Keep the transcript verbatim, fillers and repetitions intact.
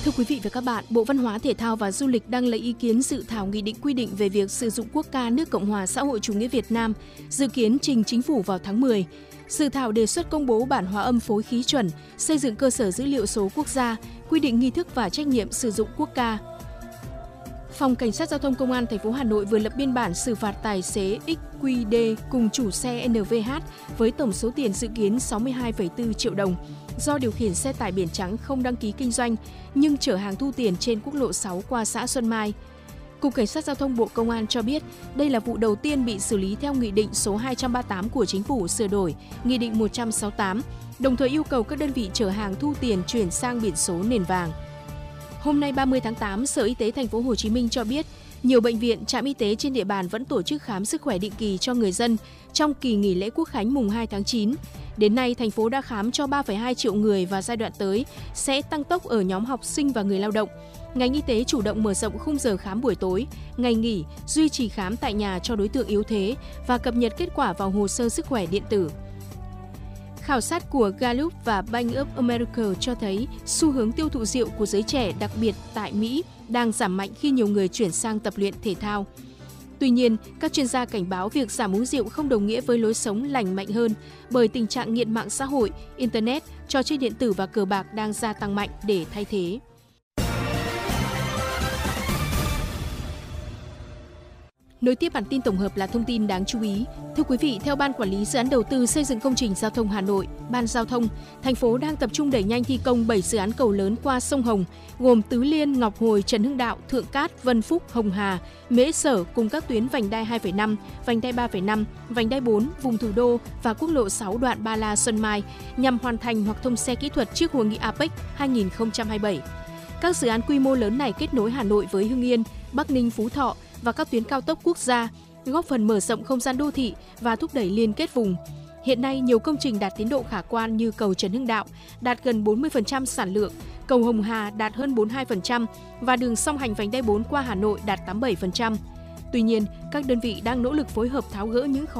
Thưa quý vị và các bạn, Bộ Văn hóa Thể thao và Du lịch đang lấy ý kiến dự thảo nghị định quy định về việc sử dụng quốc ca nước Cộng hòa xã hội chủ nghĩa Việt Nam, dự kiến trình Chính phủ vào tháng mười. Dự thảo đề xuất công bố bản hòa âm phối khí chuẩn, xây dựng cơ sở dữ liệu số quốc gia, quy định nghi thức và trách nhiệm sử dụng quốc ca. Phòng Cảnh sát Giao thông Công an thành phố Hà Nội vừa lập biên bản xử phạt tài xế ích quy đê cùng chủ xe en vê hát với tổng số tiền dự kiến sáu mươi hai phẩy bốn triệu đồng do điều khiển xe tải biển trắng không đăng ký kinh doanh nhưng chở hàng thu tiền trên quốc lộ sáu qua xã Xuân Mai. Cục Cảnh sát Giao thông Bộ Công an cho biết đây là vụ đầu tiên bị xử lý theo Nghị định số hai trăm ba mươi tám của Chính phủ sửa đổi, Nghị định một trăm sáu mươi tám, đồng thời yêu cầu các đơn vị chở hàng thu tiền chuyển sang biển số nền vàng. Hôm nay ba mươi tháng tám, Sở Y tế thành phố Hồ Chí Minh cho biết, nhiều bệnh viện, trạm y tế trên địa bàn vẫn tổ chức khám sức khỏe định kỳ cho người dân trong kỳ nghỉ lễ Quốc khánh mùng hai tháng chín. Đến nay, thành phố đã khám cho ba phẩy hai triệu người và giai đoạn tới sẽ tăng tốc ở nhóm học sinh và người lao động. Ngành y tế chủ động mở rộng khung giờ khám buổi tối, ngày nghỉ, duy trì khám tại nhà cho đối tượng yếu thế và cập nhật kết quả vào hồ sơ sức khỏe điện tử. Khảo sát của Gallup và Bank of America cho thấy xu hướng tiêu thụ rượu của giới trẻ, đặc biệt tại Mỹ, đang giảm mạnh khi nhiều người chuyển sang tập luyện thể thao. Tuy nhiên, các chuyên gia cảnh báo việc giảm uống rượu không đồng nghĩa với lối sống lành mạnh hơn, bởi tình trạng nghiện mạng xã hội, Internet, trò chơi điện tử và cờ bạc đang gia tăng mạnh để thay thế. Nối tiếp bản tin tổng hợp là thông tin đáng chú ý. Thưa quý vị, theo Ban Quản lý Dự án Đầu tư Xây dựng Công trình Giao thông Hà Nội, Ban Giao thông, thành phố đang tập trung đẩy nhanh thi công bảy dự án cầu lớn qua sông Hồng, gồm Tứ Liên, Ngọc Hồi, Trần Hưng Đạo, Thượng Cát, Vân Phúc, Hồng Hà, Mễ Sở cùng các tuyến vành đai hai phẩy năm, vành đai ba phẩy năm, vành đai bốn, vùng thủ đô và quốc lộ sáu đoạn Ba La Xuân Mai nhằm hoàn thành hoặc thông xe kỹ thuật trước Hội nghị a pếch hai không hai bảy. Các dự án quy mô lớn này kết nối Hà Nội với Hưng Yên, Bắc Ninh, Phú Thọ và các tuyến cao tốc quốc gia, góp phần mở rộng không gian đô thị và thúc đẩy liên kết vùng. Hiện nay, nhiều công trình đạt tiến độ khả quan như cầu Trần Hưng Đạo đạt gần bốn mươi phần trăm sản lượng, cầu Hồng Hà đạt hơn bốn mươi hai phần trăm và đường song hành vành đai bốn qua Hà Nội đạt tám mươi bảy phần trăm. Tuy nhiên, các đơn vị đang nỗ lực phối hợp tháo gỡ những khó